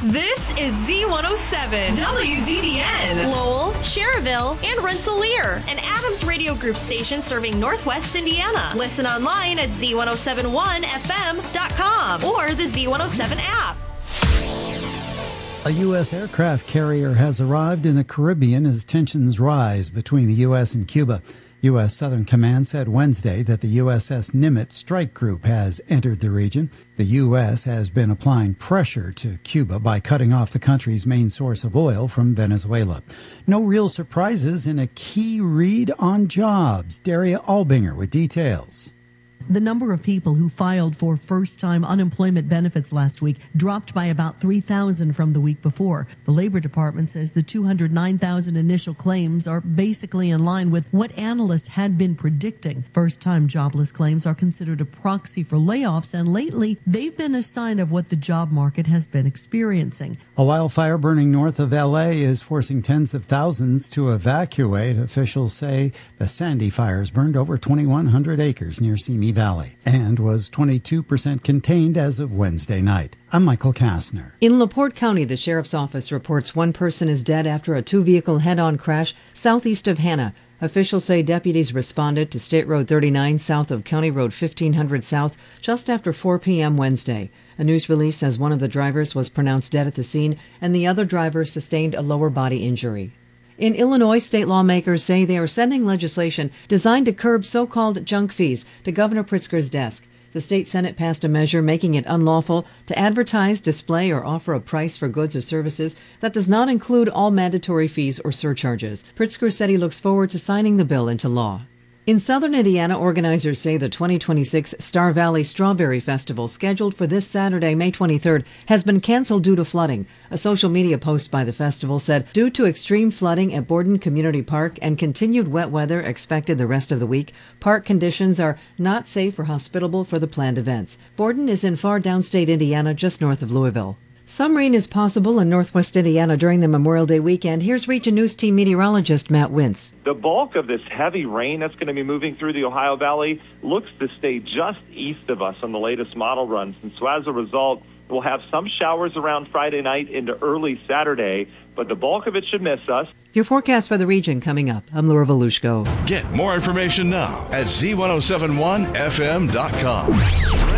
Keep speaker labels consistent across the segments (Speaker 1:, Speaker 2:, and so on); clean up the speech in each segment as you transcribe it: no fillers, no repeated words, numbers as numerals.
Speaker 1: This is Z107, WZDN, Lowell, Cherville, and Rensselaer, an Adams Radio Group station serving Northwest Indiana. Listen online at Z1071FM.com or the Z107 app.
Speaker 2: A U.S. aircraft carrier has arrived in the Caribbean as tensions rise between the U.S. and Cuba. U.S. Southern Command said Wednesday that the USS Nimitz strike group has entered the region. The U.S. has been applying pressure to Cuba by cutting off the country's main source of oil from Venezuela. No real surprises in a key read on jobs. Daria Albinger with details.
Speaker 3: The number of people who filed for first-time unemployment benefits last week dropped by about 3,000 from the week before. The Labor Department says the 209,000 initial claims are basically in line with what analysts had been predicting. First-time jobless claims are considered a proxy for layoffs, and lately they've been a sign of what the job market has been experiencing.
Speaker 2: A wildfire burning north of L.A. is forcing tens of thousands to evacuate. Officials say the Sandy fires burned over 2,100 acres near Simi Valley and was 22% contained as of Wednesday night. I'm Michael Kastner.
Speaker 4: In LaPorte County, the sheriff's office reports one person is dead after a two-vehicle head-on crash southeast of Hanna. Officials say deputies responded to State Road 39 south of County Road 1500 South just after 4 p.m. Wednesday. A news release says one of the drivers was pronounced dead at the scene and the other driver sustained a lower body injury. In Illinois, state lawmakers say they are sending legislation designed to curb so-called junk fees to Governor Pritzker's desk. The state Senate passed a measure making it unlawful to advertise, display, or offer a price for goods or services that does not include all mandatory fees or surcharges. Pritzker said he looks forward to signing the bill into law. In southern Indiana, organizers say the 2026 Star Valley Strawberry Festival, scheduled for this Saturday, May 23rd, has been canceled due to flooding. A social media post by the festival said, due to extreme flooding at Borden Community Park and continued wet weather expected the rest of the week, park conditions are not safe or hospitable for the planned events. Borden is in far downstate Indiana, just north of Louisville. Some rain is possible in northwest Indiana during the Memorial Day weekend. Here's Region News Team meteorologist Matt Wintz.
Speaker 5: The bulk of this heavy rain that's going to be moving through the Ohio Valley looks to stay just east of us on the latest model runs. And so as a result, we'll have some showers around Friday night into early Saturday, but the bulk of it should miss us.
Speaker 4: Your forecast for the region coming up. I'm Laura Volushko.
Speaker 6: Get more information now at Z1071FM.com.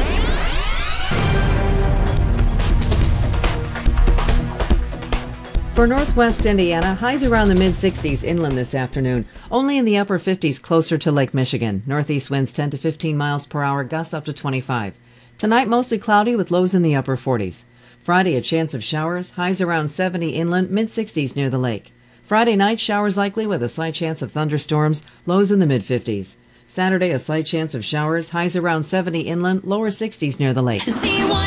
Speaker 4: For northwest Indiana, highs around the mid-60s inland this afternoon. Only in the upper 50s closer to Lake Michigan. Northeast winds 10 to 15 miles per hour, gusts up to 25. Tonight, mostly cloudy with lows in the upper 40s. Friday, a chance of showers, highs around 70 inland, mid-60s near the lake. Friday night, showers likely with a slight chance of thunderstorms, lows in the mid-50s. Saturday, a slight chance of showers, highs around 70 inland, lower 60s near the lake.